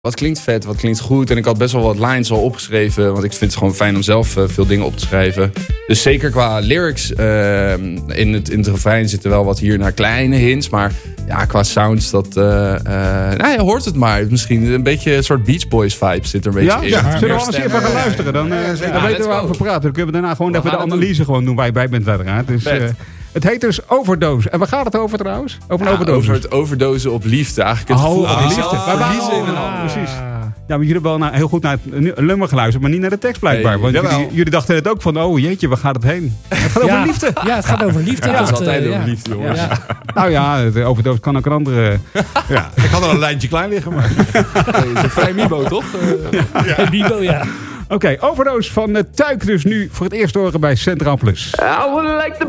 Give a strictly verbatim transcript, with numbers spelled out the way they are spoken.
wat klinkt vet, wat klinkt goed. En ik had best wel wat lines al opgeschreven. Want ik vind het gewoon fijn om zelf uh, veel dingen op te schrijven. Dus zeker qua lyrics. Uh, in, het, in het refrein zitten wel wat hier naar kleine hints. Maar ja, qua sounds, dat... Uh, uh, nou, je hoort het maar. Misschien een beetje een soort Beach Boys vibe zit er een beetje ja? in. Ja, zullen we anders even gaan luisteren? Dan, uh, ja, dan weten we waarover praten. Dan kunnen we daarna gewoon we even de analyse doen. gewoon doen waar je bij bent uiteraard. Dus... Het heet dus Overdose. En waar gaat het over trouwens? Over een ja, overdose. Over het overdosen op liefde. Eigenlijk het oh, gevoel van liefde. Oh, verliezen in een ander. Precies. Ja, maar jullie hebben wel naar, heel goed naar het nummer geluisterd, maar niet naar de tekst blijkbaar. Nee, Want jullie, jullie dachten het ook van, oh jeetje, waar gaat het heen? Het gaat ja, over liefde. Ja, het gaat over liefde. Ja, het dat, is altijd uh, over ja. liefde, jongens. Ja. Nou ja, de overdose kan ook een andere... Ja, ik had al een lijntje klein liggen, maar... Het is een vrij Mibo, toch? Uh, ja. Mibo, ja. Oké, okay, Overdose van uh, Tuik dus nu voor het eerst horen bij Centraal Plus. I would like to